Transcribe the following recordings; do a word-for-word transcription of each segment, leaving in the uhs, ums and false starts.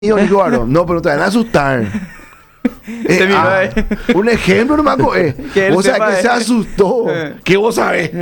Yo digo, varón, no, pero te van a asustar. Eh, ah, un ejemplo nomás, eh. Que él Vos sabés sepa, que eh. se asustó. ¿Qué vos sabés?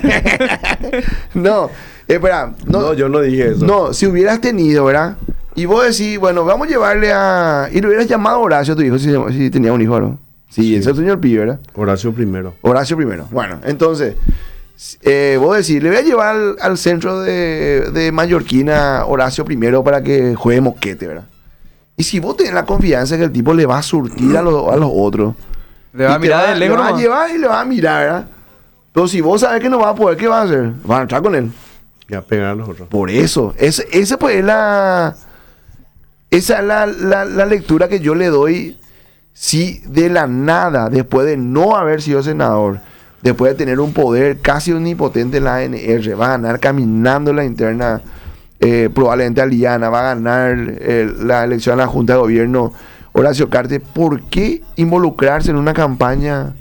No, espera. No, No, yo no dije eso. no, si hubieras tenido, ¿verdad? Y vos decís, bueno, vamos a llevarle a... Y le hubieras llamado a Horacio, tu hijo, si, si tenía un hijo, ¿no? Sí, Sí. ese es el señor Pi, ¿verdad? Horacio primero. Horacio primero. Bueno, entonces, eh, vos decís, le voy a llevar al, al centro de, de Mallorquina Horacio primero para que juegue moquete, ¿verdad? Y si vos tenés la confianza que el tipo le va a surtir a los, a los otros, Le va y a te mirar de le lejos va a nomás. llevar y le va a mirar, ¿verdad? Pero si vos sabés que no va a poder, ¿qué va a hacer? Va a entrar con él. Y a pegar a los otros. Por eso, ese, ese pues es la... Esa es la, la, la lectura que yo le doy. Si de la nada, después de no haber sido senador, después de tener un poder casi omnipotente en la A N R, va a ganar caminando en la interna, eh, probablemente aliana, va a ganar eh, la elección a la Junta de Gobierno, Horacio Cartes, ¿por qué involucrarse en una campaña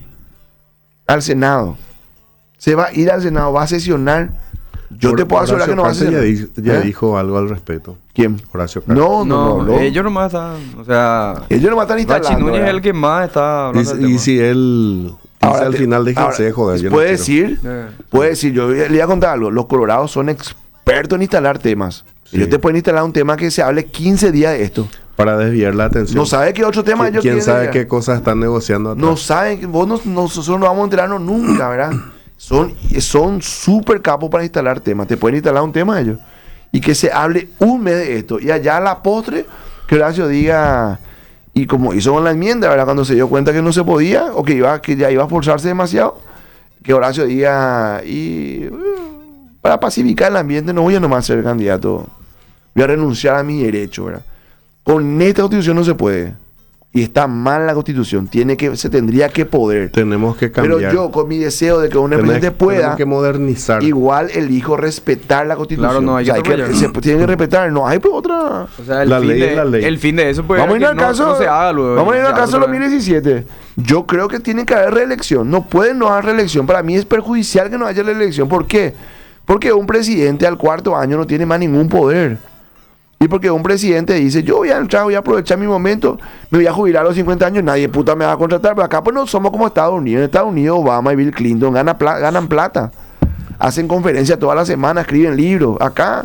al Senado? Se va a ir al Senado, va a sesionar. Yo te puedo asegurar que no va a Horacio sesionar. Cartes ya, di- ya ¿Eh? dijo algo al respecto. ¿Quién? Horacio Cartes. No, no, no. no. ellos nomás están, o sea, Ellos no me están instalando. Bachi Núñez es ¿verdad? el que más está hablando del Y, y tema. si él dice Ahora al te- final de ahora, se joder, yo no puede quiero. decir, Eh. puede decir, yo le voy a contar algo. Los colorados son expertos en instalar temas. Sí. Ellos te pueden instalar un tema que se hable quince días de esto. Para desviar la atención. No sabe qué otro tema ¿Qui- ellos ¿Quién quieren sabe desviar? qué cosas están negociando atrás? No saben, que vos no, no- nosotros no vamos a enterarnos nunca, ¿verdad? Son son súper capos para instalar temas. Te pueden instalar un tema ellos. Y que se hable un mes de esto. Y allá a la postre, que Horacio diga, y como hizo con la enmienda, ¿verdad? Cuando se dio cuenta que no se podía, o que, iba, que ya iba a forzarse demasiado, que Horacio diga, y uh, para pacificar el ambiente no voy a nomás ser candidato. Voy a renunciar a mi derecho, ¿verdad? Con esta constitución no se puede. Y está mal la constitución. Tiene que, se tendría que poder. Tenemos que cambiar. Pero yo, con mi deseo de que un Tenés- presidente pueda, tenemos que modernizar. igual elijo respetar la constitución. Claro, no, hay que O sea, atropellar. se tiene que respetar. No hay pues otra. O sea, el, La fin ley de, es la ley. el fin de eso pues Vamos a ir que al no, caso. no se haga luego. vamos a ir se al haga caso otra dos vez. mil diecisiete. Yo creo que tiene que haber reelección. No pueden no haber reelección. Para mí es perjudicial que no haya reelección. ¿Por qué? Porque un presidente al cuarto año no tiene más ningún poder. Y porque un presidente dice, yo voy a entrar, voy a aprovechar mi momento, me voy a jubilar a los cincuenta años, nadie puta me va a contratar. Pero acá pues no somos como Estados Unidos. En Estados Unidos Obama y Bill Clinton ganan, pla- ganan plata. Hacen conferencias todas las semanas, escriben libros. Acá,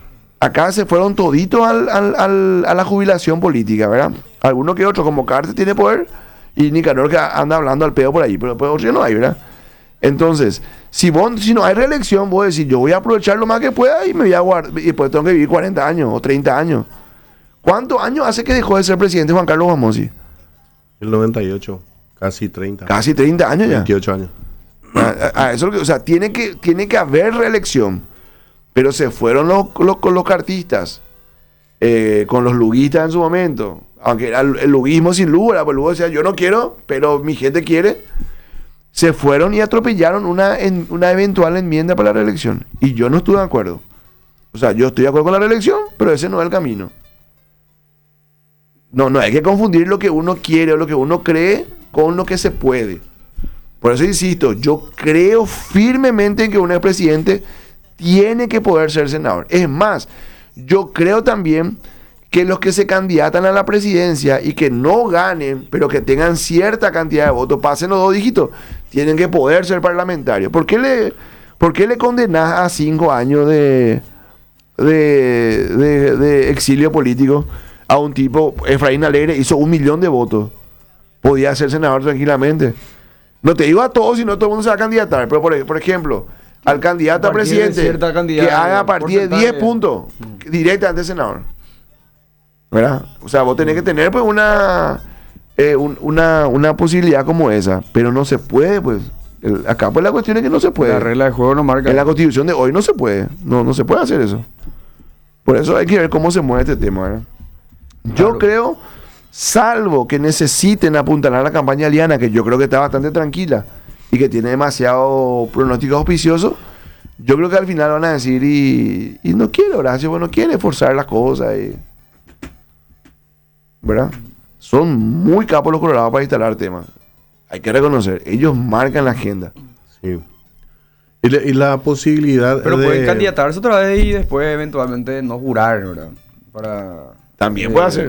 acá se fueron toditos al, al- al- a la jubilación política, ¿verdad? Algunos que otros, como Carter tiene poder, y Nicanor que anda hablando al pedo por ahí, pero pues otros no hay, ¿verdad? Entonces, si vos, si no hay reelección, vos decís, yo voy a aprovechar lo más que pueda y me voy a guardar, y después tengo que vivir cuarenta años o treinta años. ¿Cuántos años hace que dejó de ser presidente Juan Carlos Bamosi? El noventa y ocho, casi treinta. Casi treinta años ya. veintiocho años. A, a- a eso es lo que- o sea, tiene que, tiene que haber reelección. Pero se fueron los, los, con los cartistas, eh, con los luguistas en su momento. Aunque era el, el luguismo sin Lugo, era, pues Lugo decía, yo no quiero, pero mi gente quiere. Se fueron y atropellaron una, en, una eventual enmienda para la reelección. Y yo no estuve de acuerdo. O sea, yo estoy de acuerdo con la reelección, pero ese no es el camino. No, no hay que confundir lo que uno quiere o lo que uno cree con lo que se puede. Por eso insisto, yo creo firmemente en que un expresidente tiene que poder ser senador. Es más, yo creo también que los que se candidatan a la presidencia y que no ganen, pero que tengan cierta cantidad de votos, pasen los dos dígitos, tienen que poder ser parlamentarios. ¿Por qué le, por qué le condenás a cinco años de, de, de, de exilio político a un tipo? Efraín Alegre hizo un millón de votos. Podía ser senador tranquilamente. No te digo a todos, si no todo el mundo se va a candidatar. Pero por, por ejemplo, al candidato a A partir de presidente cierta cantidad que haga de a partir de diez porcentaje. puntos directamente senador. ¿Verdad? O sea, vos tenés que tener pues una, eh, un- una, una posibilidad como esa. Pero no se puede, pues. El- acá pues la cuestión es que no se puede. La regla de juego no marca. En la constitución de hoy no se puede. No, no se puede hacer eso. Por eso hay que ver cómo se mueve este tema, ¿verdad? Yo Claro. creo, salvo que necesiten apuntalar la campaña aliana, que yo creo que está bastante tranquila y que tiene demasiado pronóstico auspicioso, yo creo que al final van a decir, y, y no quiere Horacio, bueno, no quiere forzar las cosas. Y, ¿verdad? Son muy capos los colorados para instalar temas. Hay que reconocer, ellos marcan la agenda. Sí. Y, la- y la posibilidad Pero de... pueden candidatarse otra vez y después eventualmente no jurar, ¿verdad? Para También Eh, puede hacer.